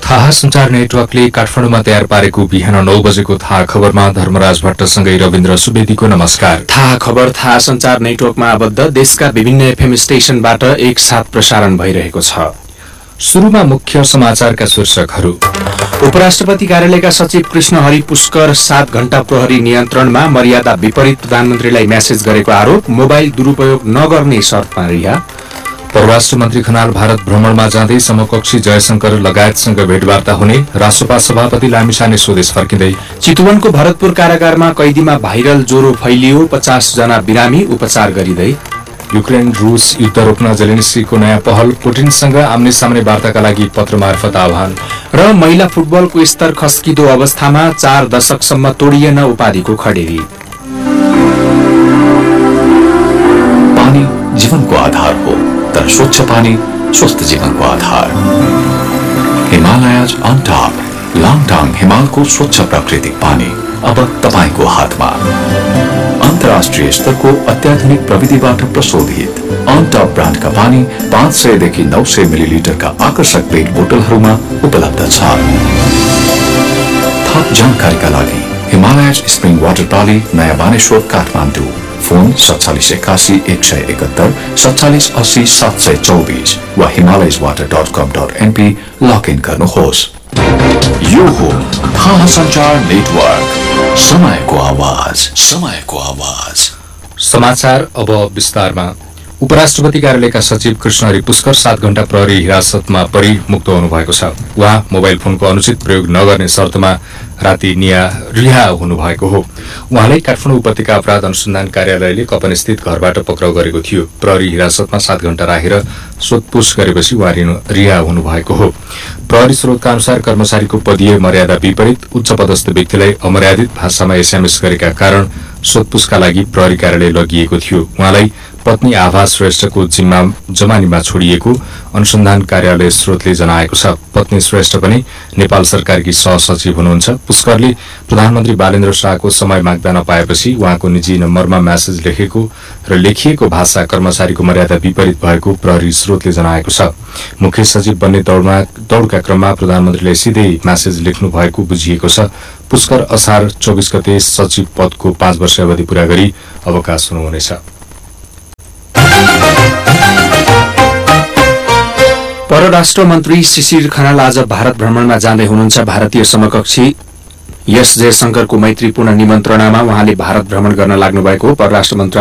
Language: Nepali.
थाहा सञ्चार नेटवर्कले काठमाडौँमा तयार पारेको बिहान 9 बजेको थाहा खबरमा धर्मराज भट्टसँगै रविन्द्र सुवेदीको नमस्कार। थाहा खबर थाहा सञ्चार नेटवर्कमा आबद्ध देशका विभिन्न एफएम स्टेशनबाट एकसाथ प्रसारण भइरहेको छ। सुरुमा मुख्य समाचारका शीर्षकहरू। उपराष्ट्रपति कार्यालयका सचिव कृष्ण हरि पुष्कर 7 घण्टा प्रहरी नियन्त्रणमा, मर्यादा विपरीत प्रधानमन्त्रीलाई म्यासेज गरेको आरोप, मोबाइल दुरूपयोग नगर्ने शर्तमा रिहा। परराष्ट्र मन्त्री खनाल भारत भ्रमणमा जाँदै समकक्षी जयशंकर लगायतसँग भेटवार्ता हुने, राष्ट्रपा सभापति लामिछाने स्वदेश फर्किँदै। चितवनको भरतपुर कारागारमा कैदीमा भाइरल ज्वरो फैलियो, 50 जना बिरामी उपचार गरिँदै। युक्रेन रूस युद्ध रोक्न जेलेन्स्कीको नयाँ पहल, पुटिनसँग आम्ने सामने वार्ताका लागि पत्र मार्फत आह्वान। र महिला फुटबलको स्तर खस्किदो अवस्थामा, 4 दशकसम्म तोडिएन उपाधिको खडेरी। पानी जीवनको आधार हो, तर स्वच्छ पानी स्वस्थ जीवनको आधार। हिमालयज अन टप, लाङटाङ हिमालको स्वच्छ प्राकृतिक पानी अब तपाईको हातमा। अन्तर्राष्ट्रिय स्तरको अत्याधुनिक प्रविधिबाट प्रशोधित अन टप ब्रान्डका पानी 500 देखि 900 मिलिलिटरका आकर्षक पेट बोतलहरूमा उपलब्ध छ। थप जानकारीका लागि हिमालयज स्प्रिङ वाटर पाली, नयाँ बानेश्वर, काठमाडौँ। फोन 4781 171 4780 724 वा himalayaswater.com.np लगइन गर्नुहोस्। यो हो थाहा सञ्चार नेटवर्क, समयको आवाज, समयको आवाज। समाचार अब विस्तारमा। उपराष्ट्रपति कार्यालयका सचिव कृष्ण हरि पुष्कर 7 घण्टा प्रहरी हिरासतमा परि मुक्त हुनुभएको छ। उहाँ मोबाइल फोनको अनुचित प्रयोग नगर्ने शर्तमा राति रिहा हुनुभएको हो। उहाँलाई काठमाडौँ उपत्यका अपराध अनुसन्धान कार्यालयले कपनस्थित घरबाट पक्राउ गरेको थियो। प्रहरी हिरासतमा 7 घण्टा राखेर सोधपुछ गरेपछि उहाँ रिहा हुनुभएको हो। प्रहरी स्रोतका अनुसार कर्मचारीको पदीय मर्यादा विपरीत उच्च पदस्थ व्यक्तिलाई अमर्यादित भाषामा एसएमएस गरेका कारण सोधपुछका लागि प्रहरी कार्यालय लगिएको थियो। उहाँलाई पत्नी आभा श्रेष्ठको जमानीमा छोडिएको अनुसन्धान कार्यालय स्रोतले जनाएको छ। पत्नी श्रेष्ठ पनि नेपाल सरकारकी सहसचिव हुनुहुन्छ। पुष्करले प्रधानमन्त्री बालेन्द्र शाहको समय माग्दा नपाएपछि उहाँको निजी नम्बरमा म्यासेज लेखेको र लेखिएको भाषा कर्मचारीको मर्यादा विपरीत भएको प्रहरी स्रोतले जनाएको छ। मुख्य सचिव बन्ने दौड़का क्रममा प्रधानमन्त्रीले सिधै म्यासेज लेख्नु भएको बुझिएको छ। पुष्कर असार 24 गते सचिव पदको 5 वर्ष अवधि पूरा गरी अवकाश हुनुहुनेछ। परराष्ट्र मन्त्री शिशिर खनाल आज भारत भ्रमणमा जाँदै हुनुहुन्छ। भारतीय समकक्षी एस जयशंकरको मैत्रीपूर्ण निमन्त्रणामा उहाँले भारत भ्रमण गर्न लाग्नु भएको परराष्ट्र मन्त्रालय